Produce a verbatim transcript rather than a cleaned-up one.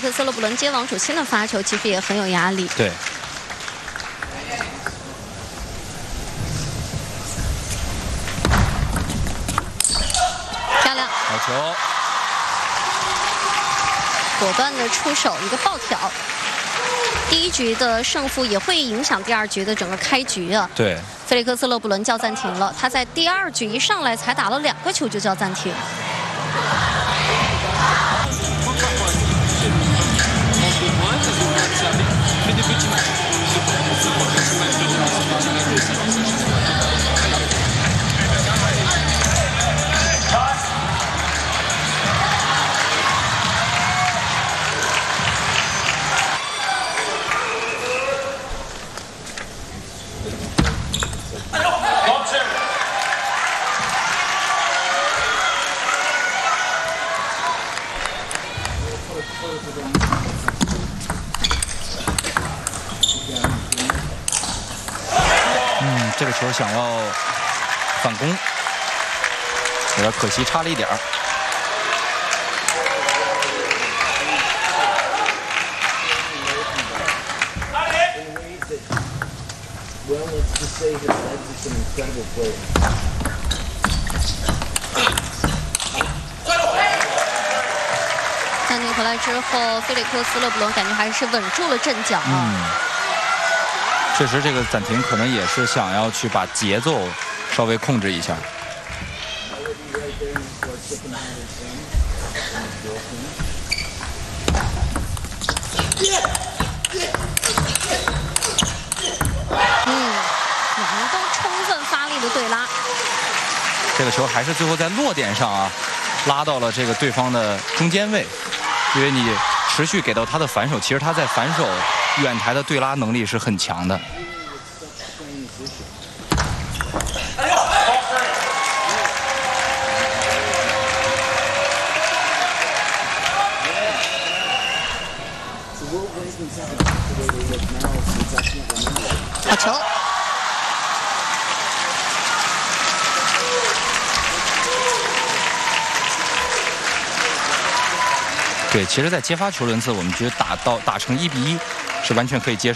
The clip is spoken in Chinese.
克斯勒布伦接王楚钦的发球，其实也很有压力。 对。 漂亮， 好球。 果断的出手，一个爆挑。第一局的胜负也会影响第二局的整个开局啊。 对， 菲利克斯勒布伦叫暂停了，他在第二局一上来才打了两个球就叫暂停。 嗯，这个球想要反攻，有点可惜，差了一点儿。 暂停回来之后，菲利克斯勒布伦感觉还是稳住了阵脚啊。 嗯，确实，这个暂停可能也是想要去把节奏稍微控制一下。 嗯，两人都充分发力的对拉。 这个球还是最后在落点上啊，拉到了这个对方的中间位，因为你持续给到他的反手，其实他在反手远台的对拉能力是很强的。 好球！ 对，其实，在接发球轮次，我们觉得打到打成一比一是完全可以接受。